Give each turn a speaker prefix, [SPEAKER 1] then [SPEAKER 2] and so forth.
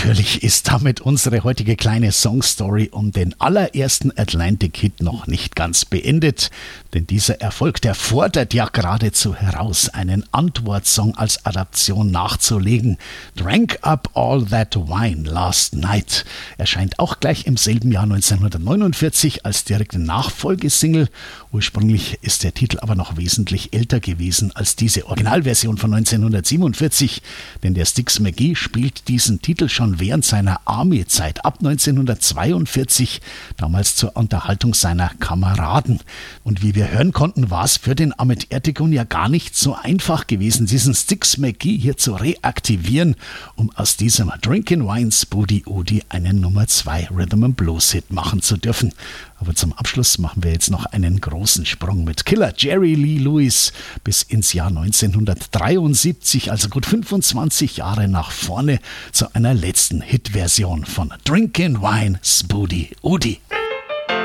[SPEAKER 1] natürlich ist damit unsere heutige kleine Songstory um den allerersten Atlantic-Hit noch nicht ganz beendet. Denn dieser Erfolg, der fordert ja geradezu heraus, einen Antwortsong als Adaption nachzulegen. Drank Up All That Wine Last Night erscheint auch gleich im selben Jahr 1949 als direkte Nachfolgesingle. Ursprünglich ist der Titel aber noch wesentlich älter gewesen als diese Originalversion von 1947, denn der Styx McGee spielt diesen Titel schon während seiner Army-Zeit ab 1942, damals zur Unterhaltung seiner Kameraden. Und wie wir hören konnten, war es für den Ahmet Ertegun ja gar nicht so einfach gewesen, diesen Styx McGee hier zu reaktivieren, um aus diesem Drinkin' Wine's Booty Oodie einen Nummer 2 Rhythm and Blues Hit machen zu dürfen. Aber zum Abschluss machen wir jetzt noch einen großen Sprung mit Killer Jerry Lee Lewis bis ins Jahr 1973, also gut 25 Jahre nach vorne, zu einer letzten Hitversion von Drinkin' Wine's Booty Oodie.